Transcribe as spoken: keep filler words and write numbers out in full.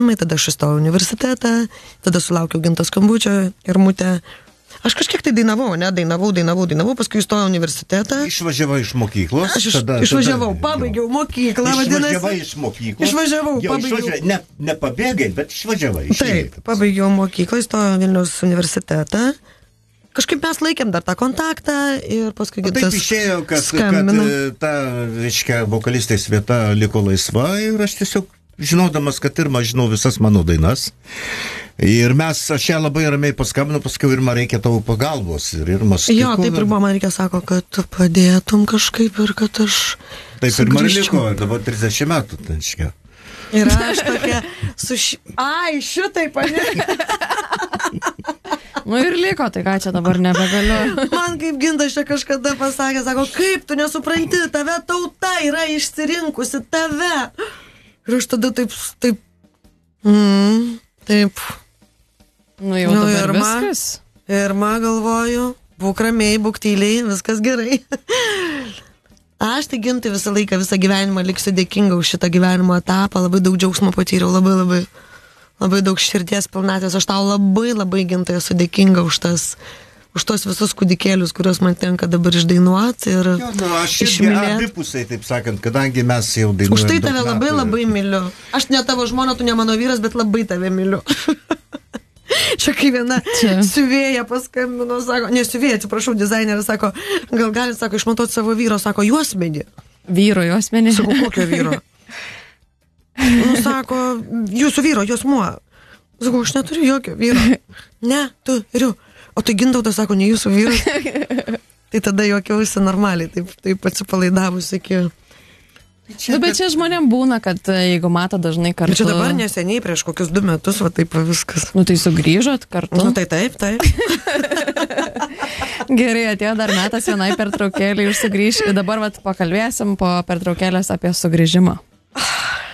tada aš įstojau į universitetą, tada sulaukiau Ginto skambučio ir Mutė. Aš kažkiek tai dainavau, ne, dainavau, dainavau, dainavau, paskui įstojau į universitetą. Išvažiavai iš mokyklos? Aš iš, tada, išvažiavau, tada, pabaigiau mokyklą, vadinasi. Išvažiavai iš mokyklos? Išvažiavau, jau pabaigiau. Išvažiavai, ne, ne pabėgai, bet išvažiavai. Taip, pabaigiau mokyklą, įstojau Vilniaus universitetą. Kažkaip mes laikėm dar tą kontaktą ir paskui Gintas taip išėjo, kad, skambino. kad ta, reiškia, vokalistės vieta liko laisva ir aš tiesiog žinodamas, kad Irma žinau visas mano dainas. Ir mes, aš ją labai ramiai paskambinu, paskui Irma reikia tavo pagalbos. Ir Irma sutiko. Jo, taip ir buvo, man reikia, sako, kad tu padėtum kažkaip ir kad aš taip ir man liko, dabar trisdešimt metų. Tanškia. Ir aš tokia, su ši... Ai, šitai padėk. Nu ir liko, tai ką čia dabar nebegaliu. Man kaip Gintas čia kažkada pasakė, sako, kaip tu nesupranti, tave tauta yra išsirinkusi, tave. Ir aš tada taip, taip, mm, taip. Nu jau nu, dabar viskas. Ir man galvoju, būk ramiai, būk tyliai, viskas gerai. Aš tai Gintai visą laiką, visą gyvenimą liksiu dėkinga už šitą gyvenimo etapą, labai daug džiaugsmo patyriau, labai labai, labai daug širdies pilnatvės. Aš tau labai labai Gintai esu dėkinga už tas, už tos visus kūdikėlius, kuriuos man tenka dabar išdainuoti ir jo, nu, aš išmylėti. Abipusiai, taip sakant, kadangi mes jau dainuojam. Už tai tave labai metų. Labai myliu. Aš ne tavo žmona, tu ne mano vyras, bet labai tave myliu. Čia kai viena čia. Siuvėja paskambino, sako, ne siuvėja, atsiprašau, dizaineris, sako, gal gali, sako, išmatuoti savo vyro, sako, juosmenį. Vyro juosmenį? Sako, kokio vyro? Nu, sako, jūsų vyro, juosmuo. Sako, aš neturiu jokio vyro. Ne, turiu. O tai Gintautas sako, ne jūsų vyras. Tai tada juokiausi normaliai, taip, taip atsipalaidavus iki... Čia, nu, bet čia žmonėm būna, kad jeigu mato dažnai kartu... Čia dabar neseniai, prieš kokius du metus, va taip viskas. Nu, tai sugrįžot kartu? Nu, tai taip, taip. Gerai, atėjo dar metas vienai pertraukėlį ir sugrįž. Dabar vat pakalbėsim po pertraukėlės apie sugrįžimą.